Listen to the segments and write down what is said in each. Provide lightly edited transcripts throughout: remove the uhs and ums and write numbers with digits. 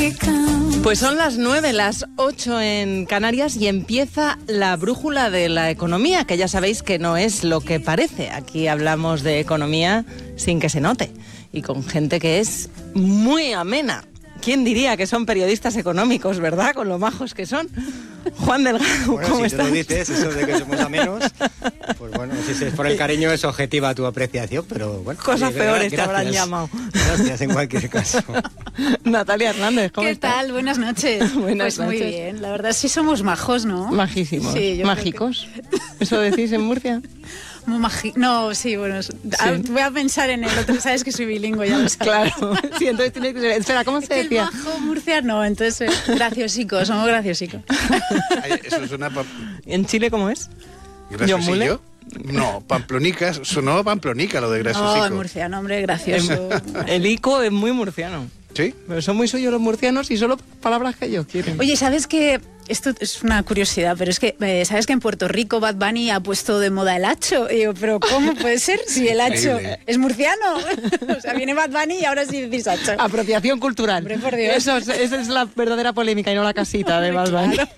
Pues son las 9, las 8 en Canarias y empieza la brújula de la economía, que ya sabéis que no es lo que parece. Aquí hablamos de economía sin que se note y con gente que es muy amena. ¿Quién diría que son periodistas económicos, verdad? Con lo majos que son. Juan Delgado, bueno, ¿cómo si estás? Tú lo dices, eso de que somos amenos, pues bueno, si es por el cariño es objetiva tu apreciación, pero bueno. Cosas peores te habrán llamado. Gracias en cualquier caso. Natalia Hernández, ¿cómo estás? ¿Qué tal? Buenas noches. Buenas pues noches. Muy bien, la verdad sí somos majos, ¿no? Majísimos. Sí, ¿mágicos? ¿Eso decís en Murcia? No, sí, bueno, sí. Voy a pensar en el otro, sabes que soy bilingüe, ya lo sabes. Claro, sí, entonces tiene que ser... Espera, ¿cómo se decía? El majo murciano, entonces graciosicos, somos graciosicos. Eso suena... ¿En Chile cómo es? ¿Grasiosillo? No, pamplonicas, sonó pamplonica lo de graciosico. Oh, murciano, hombre, gracioso. El ico es muy murciano. ¿Sí? Pero son muy suyos los murcianos y solo palabras que ellos quieren. Oye, ¿sabes qué? Esto es una curiosidad, pero es que, ¿sabes que en Puerto Rico Bad Bunny ha puesto de moda el hacho? Y yo, ¿pero cómo puede ser si el hacho es murciano? O sea, viene Bad Bunny y ahora sí decís hacho. Apropiación cultural. Hombre, por Dios. Esa es la verdadera polémica y no la casita de Bad Bunny. Claro.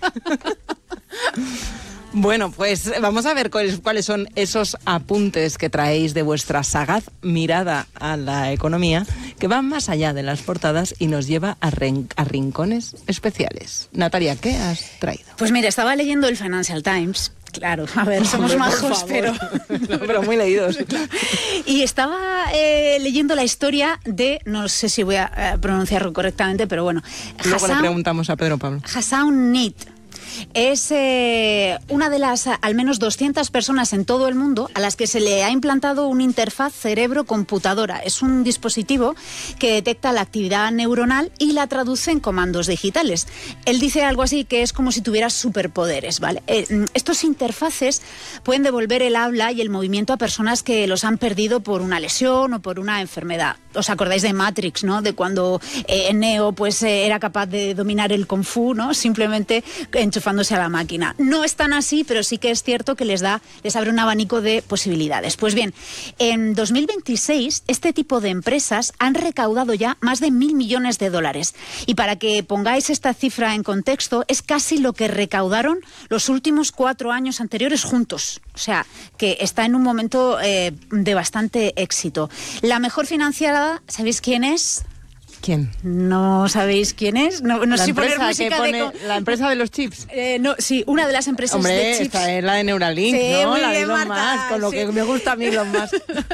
Bueno, pues vamos a ver cuáles son esos apuntes que traéis de vuestra sagaz mirada a la economía, que van más allá de las portadas y nos lleva a rincones especiales. Natalia, ¿qué has traído? Pues mira, estaba leyendo el Financial Times. Claro, a ver, somos Hombre, majos, pero... No, pero muy leídos. Y estaba leyendo la historia de, no sé si voy a pronunciarlo correctamente, pero bueno... Luego le preguntamos a Pedro Pablo. Hassan Need. Es una de las al menos 200 personas en todo el mundo a las que se le ha implantado una interfaz cerebro-computadora. Es un dispositivo que detecta la actividad neuronal y la traduce en comandos digitales. Él dice algo así que es como si tuviera superpoderes, ¿vale? Estos interfaces pueden devolver el habla y el movimiento a personas que los han perdido por una lesión o por una enfermedad. ¿Os acordáis de Matrix, no? De cuando Neo pues era capaz de dominar el Kung Fu, ¿no? Simplemente enchufándose a la máquina. No es tan así, pero sí que es cierto que les abre un abanico de posibilidades. Pues bien, en 2026 este tipo de empresas han recaudado ya más de 1.000 millones de dólares. Y para que pongáis esta cifra en contexto, es casi lo que recaudaron los últimos 4 años anteriores juntos. O sea, que está en un momento de bastante éxito. La mejor financiada, ¿sabéis quién es? ¿Quién? ¿No sabéis quién es? No la sé poner empresa música que pone, la empresa de los chips. No, sí, una de las empresas Hombre, de chips. esta es la de Neuralink, Sí, ¿no? muy La de bien, Elon Marta, Musk, con lo sí. que me gusta a mí Elon Musk.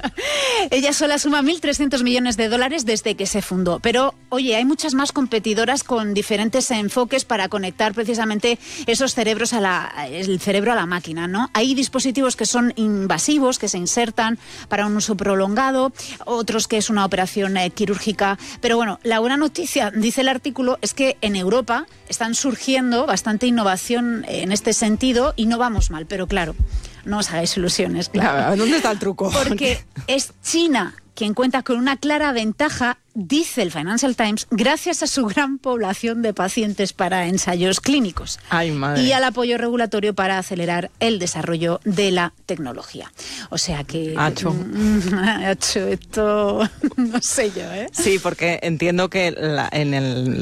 Ella sola suma 1.300 millones de dólares desde que se fundó. Pero, oye, hay muchas más competidoras con diferentes enfoques para conectar precisamente esos cerebros el cerebro a la máquina, ¿no? Hay dispositivos que son invasivos, que se insertan para un uso prolongado, otros que es una operación quirúrgica. Pero bueno, la buena noticia, dice el artículo, es que en Europa están surgiendo bastante innovación en este sentido y no vamos mal, pero claro, no os hagáis ilusiones, claro. ¿Dónde está el truco? Porque es China quien cuenta con una clara ventaja, dice el Financial Times, gracias a su gran población de pacientes para ensayos clínicos. Ay, madre. Y al apoyo regulatorio para acelerar el desarrollo de la tecnología. O sea que... Hacho. Hacho, esto... no sé yo, ¿eh? Sí, porque entiendo que en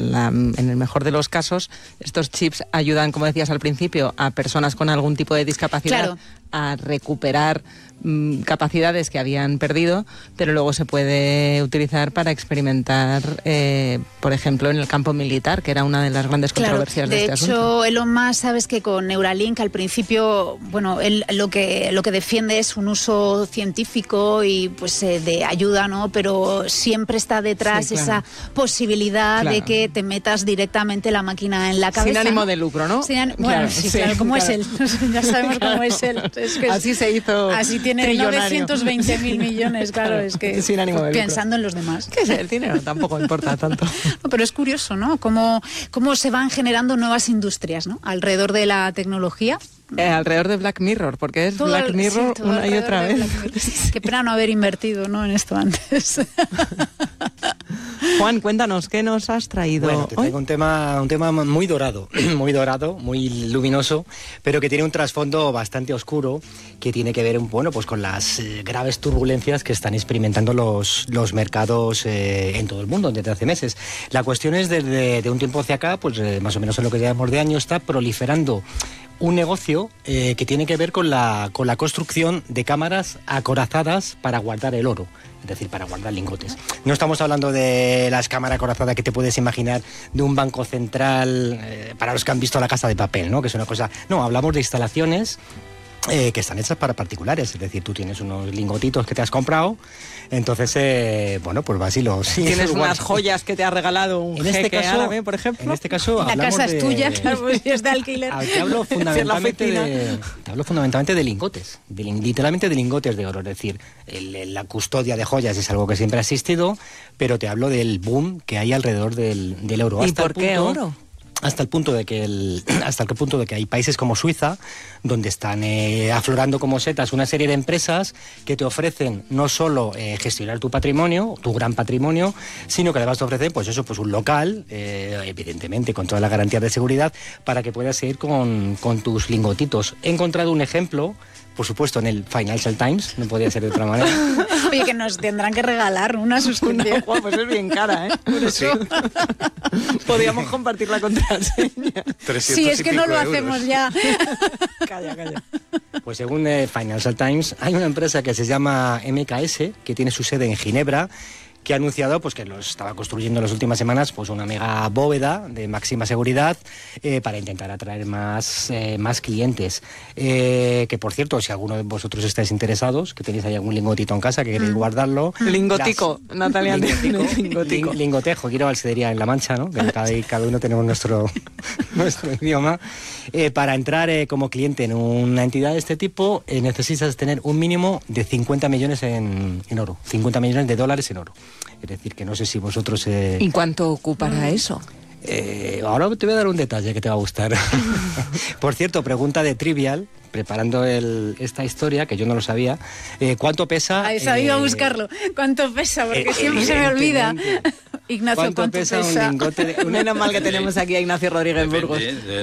el mejor de los casos, estos chips ayudan, como decías al principio, a personas con algún tipo de discapacidad, claro, a recuperar capacidades que habían perdido, pero luego se puede utilizar para experimentar, por ejemplo, en el campo militar, que era una de las grandes controversias de este asunto. De hecho, Elon Musk, sabes que con Neuralink al principio, bueno, él lo que defiende es un uso científico y pues de ayuda, ¿no? Pero siempre está detrás, sí, claro, esa posibilidad, claro, de que te metas directamente la máquina en la cabeza. Sin ánimo de lucro, ¿no? Bueno, claro, sí, claro, ¿cómo claro, es él? Ya sabemos cómo es él. Es que así se hizo. Así tiene 920.000 millones, claro, es que sin ánimo de lucro, pensando en los demás. ¿Qué es el dinero? Tampoco importa tanto. No, pero es curioso, ¿no? Cómo se van generando nuevas industrias, ¿no? Alrededor de la tecnología. Alrededor de Black Mirror, porque es todo Black Mirror sí, una y otra vez. Sí. Qué pena no haber invertido, ¿no?, en esto antes. Juan, cuéntanos, ¿qué nos has traído Bueno, te traigo hoy? un tema muy dorado, muy luminoso, pero que tiene un trasfondo bastante oscuro, que tiene que ver, bueno, pues con las graves turbulencias que están experimentando los mercados en todo el mundo desde hace meses. La cuestión es desde un tiempo hacia acá, pues más o menos en lo que llevamos de año, está proliferando un negocio que tiene que ver con la construcción de cámaras acorazadas para guardar el oro, es decir, para guardar lingotes. No estamos hablando de las cámaras acorazadas que te puedes imaginar de un banco central, para los que han visto La Casa de Papel, ¿no? Que es una cosa... No, hablamos de instalaciones que están hechas para particulares, es decir, tú tienes unos lingotitos que te has comprado, entonces, bueno, pues vas y los... Tienes unas joyas que te ha regalado un jeque árabe, por ejemplo. En este caso La hablamos casa es tuya, claro, pues es de alquiler. Te hablo fundamentalmente de lingotes, literalmente de lingotes de oro, es decir, la custodia de joyas es algo que siempre ha existido, pero te hablo del boom que hay alrededor del euro. ¿Y por qué oro? Hasta el punto de que hay países como Suiza donde están aflorando como setas una serie de empresas que te ofrecen no solo gestionar tu patrimonio, tu gran patrimonio, sino que además te ofrecen pues un local, evidentemente con toda la garantía de seguridad, para que puedas ir con tus lingotitos. He encontrado un ejemplo, por supuesto, en el Financial Times, no podía ser de otra manera. Oye, que nos tendrán que regalar una suscripción. No, Juan, pues es bien cara, ¿eh? Por eso podríamos compartir la contraseña. Sí, es que no lo hacemos ya. Calla. Pues según Financial Times, hay una empresa que se llama MKS, que tiene su sede en Ginebra, que ha anunciado pues que los estaba construyendo en las últimas semanas pues una mega bóveda de máxima seguridad para intentar atraer más clientes. Que por cierto, si alguno de vosotros estáis interesados, que tenéis ahí algún lingotito en casa, que queréis guardarlo... Lingotico, Natalia. Lingotico. Lingotejo, quiero valsería en La Mancha, ¿no? Que cada uno tenemos nuestro idioma. Para entrar como cliente en una entidad de este tipo necesitas tener un mínimo de 50 millones en oro, 50 millones de dólares en oro. Es decir, que no sé si vosotros... ¿Y cuánto ocupará eso? Ahora te voy a dar un detalle que te va a gustar. Por cierto, pregunta de Trivial, preparando esta historia, que yo no lo sabía. ¿Cuánto pesa? Ahí iba a buscarlo. ¿Cuánto pesa? Porque siempre se me olvida. Ignacio, ¿cuánto pesa? Un lingote de... Menos mal que tenemos aquí a Ignacio Rodríguez Burgos.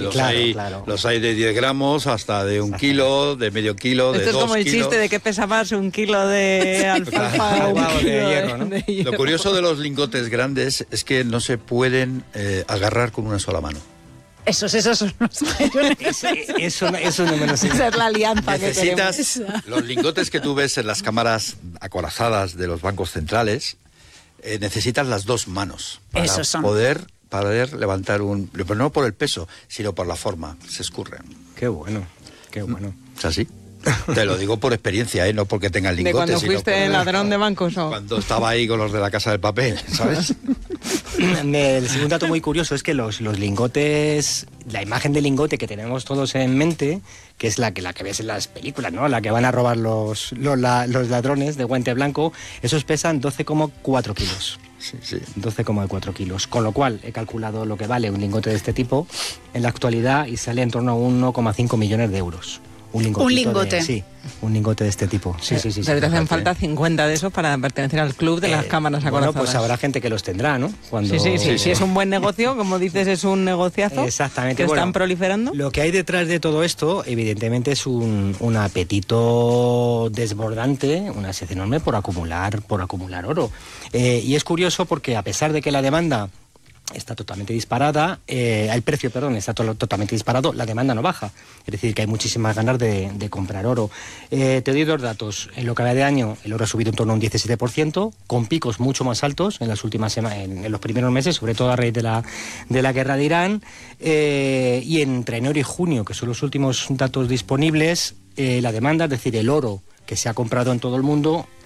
Los hay de 10 gramos hasta de 1 kilo, de medio kilo, de 2 kilos. Esto es como el chiste de que pesa más 1 kilo de alfalfa o 1 kilo de hierro, ¿no? De hierro. Lo curioso de los lingotes grandes es que no se pueden agarrar con una sola mano. Esos son los mayores. Eso no me lo sé. Esa es la alianza Necesitas que tenemos. los lingotes que tú ves en las cámaras acorazadas de los bancos centrales, necesitas las dos manos para poder levantar pero no por el peso, sino por la forma, se escurren. Qué bueno. ¿Es así? Te lo digo por experiencia, no porque tengan lingotes. ¿De cuando fuiste ladrón de bancos o...? Cuando estaba ahí con los de La Casa del Papel, ¿sabes? Un dato muy curioso es que los lingotes, la imagen de lingote que tenemos todos en mente, que es la que ves en las películas, ¿no? La que van a robar los ladrones de guante blanco, esos pesan 12,4 kilos. Sí. 12,4 kilos. Con lo cual he calculado lo que vale un lingote de este tipo en la actualidad y sale en torno a 1,5 millones de euros. Un lingote. Sí, un lingote de este tipo. Sí. Pero te hacen falta 50 de esos para pertenecer al club de las cámaras acorazadas. Bueno, pues habrá gente que los tendrá, ¿no? Sí. Si es un buen negocio, como dices, es un negociazo. Exactamente. Que están proliferando. Lo que hay detrás de todo esto, evidentemente, es un apetito desbordante, una sed enorme por acumular oro. Y es curioso porque a pesar de que la demanda está totalmente disparada, el precio, está totalmente disparado, la demanda no baja. Es decir, que hay muchísimas ganas de comprar oro. Te doy dos datos. En lo que va de año, el oro ha subido en torno a un 17%, con picos mucho más altos en las últimas semanas, en los primeros meses, sobre todo a raíz de la guerra de Irán. Y entre enero y junio, que son los últimos datos disponibles, la demanda, es decir, el oro que se ha comprado en todo el mundo,